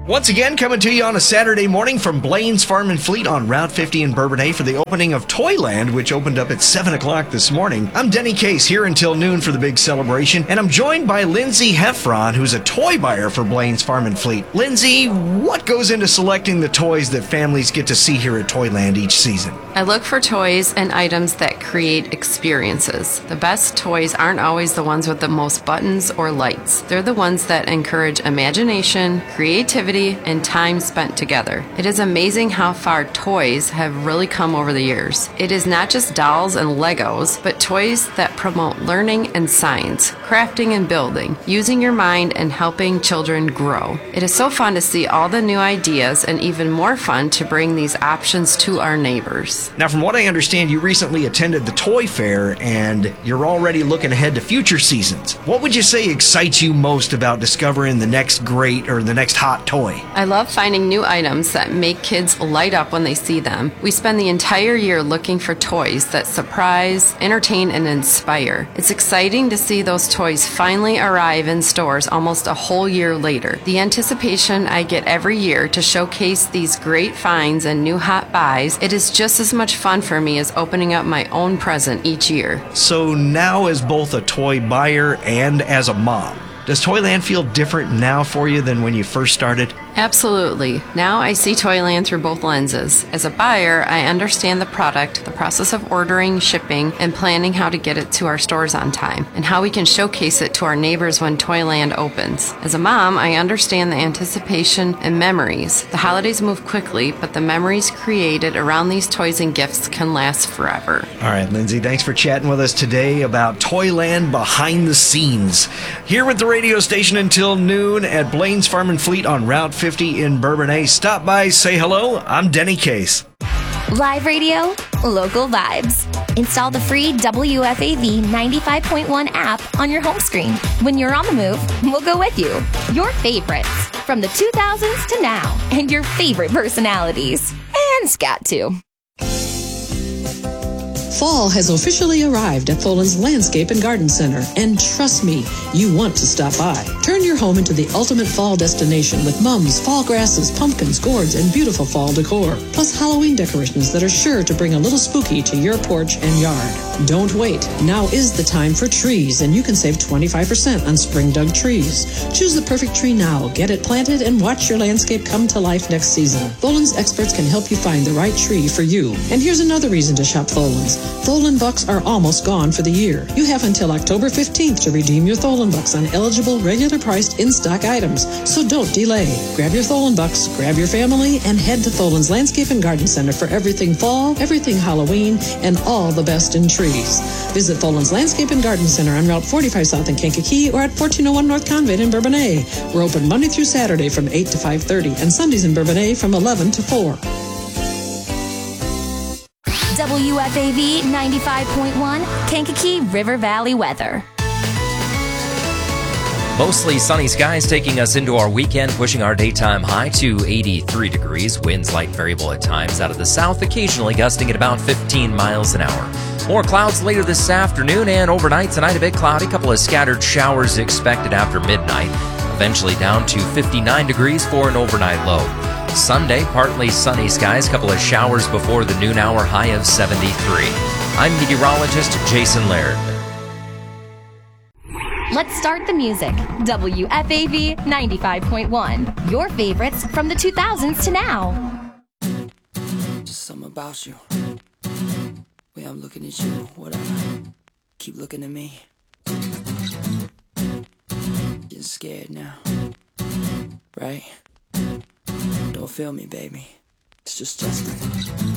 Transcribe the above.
Once again, coming to you on a Saturday morning from Blaine's Farm and Fleet on Route 50 in Bourbonnais for the opening of Toyland, which opened up at 7 o'clock this morning. I'm Denny Case, here until noon for the big celebration, and I'm joined by Lindsay Heffron, who's a toy buyer for Blaine's Farm and Fleet. Lindsay, what goes into selecting the toys that families get to see here at Toyland each season? I look for toys and items that create experiences. The best toys aren't always the ones with the most buttons or lights. They're the ones that encourage imagination, creativity, and time spent together. It is amazing how far toys have really come over the years. It is not just dolls and Legos, but toys that promote learning and science, crafting and building, using your mind and helping children grow. It is so fun to see all the new ideas and even more fun to bring these options to our neighbors. Now, from what I understand, you recently attended the toy fair and you're already looking ahead to future seasons. What would you say excites you most about discovering the next great or the next hot toy? I love finding new items that make kids light up when they see them. We spend the entire year looking for toys that surprise, entertain, and inspire. It's exciting to see those toys finally arrive in stores almost a whole year later. The anticipation I get every year to showcase these great finds and new hot buys, it is just as much fun for me as opening up my own present each year. So now, as both a toy buyer and as a mom, does Toyland feel different now for you than when you first started? Absolutely. Now I see Toyland through both lenses. As a buyer, I understand the product, the process of ordering, shipping, and planning how to get it to our stores on time, and how we can showcase it to our neighbors when Toyland opens. As a mom, I understand the anticipation and memories. The holidays move quickly, but the memories created around these toys and gifts can last forever. All right, Lindsay, thanks for chatting with us today about Toyland behind the scenes. Here with the radio station until noon at Blaine's Farm and Fleet on Route 50 in Bourbonnais. Stop by, say hello. I'm Denny Case. Live radio, local vibes. Install the free WFAV 95.1 app on your home screen. When you're on the move, we'll go with you. Your favorites from the 2000s to now, and your favorite personalities. And Scat too. Fall has officially arrived at Tholen's Landscape and Garden Center, and trust me, you want to stop by. Turn your home into the ultimate fall destination with mums, fall grasses, pumpkins, gourds, and beautiful fall decor, plus Halloween decorations that are sure to bring a little spooky to your porch and yard. Don't wait. Now is the time for trees, and you can save 25% on spring dug trees. Choose the perfect tree now, get it planted, and watch your landscape come to life next season. Tholen's experts can help you find the right tree for you. And here's another reason to shop Tholen's. Tholen Bucks are almost gone for the year. You have until October 15th to redeem your Tholen Bucks on eligible, regular priced in-stock items. So don't delay. Grab your Tholen Bucks, grab your family, and head to Tholen's Landscape and Garden Center for everything fall, everything Halloween, and all the best in trees. Visit Tholen's Landscape and Garden Center on Route 45 South in Kankakee or at 1401 North Convent in Bourbonnais. We're open Monday through Saturday from 8 to 5:30 and Sundays in Bourbonnais from 11 to 4. WFAV 95.1, Kankakee River Valley weather. Mostly sunny skies taking us into our weekend, pushing our daytime high to 83 degrees. Winds light variable at times out of the south, occasionally gusting at about 15 miles an hour. More clouds later this afternoon and overnight. Tonight a bit cloudy, a couple of scattered showers expected after midnight. Eventually down to 59 degrees for an overnight low. Sunday, partly sunny skies, couple of showers before the noon hour, high of 73. I'm meteorologist Jason Laird. Let's start the music. WFAV 95.1. Your favorites from the 2000s to now. Just something about you. Way I'm looking at you, whatever. Keep looking at me. Getting scared now. Right? Don't feel me, baby. It's just Justin.